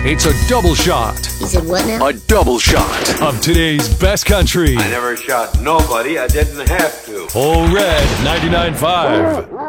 It's a double shot. You said what now? A double shot of today's best country. I never shot nobody. I didn't have to. All Red 99.5.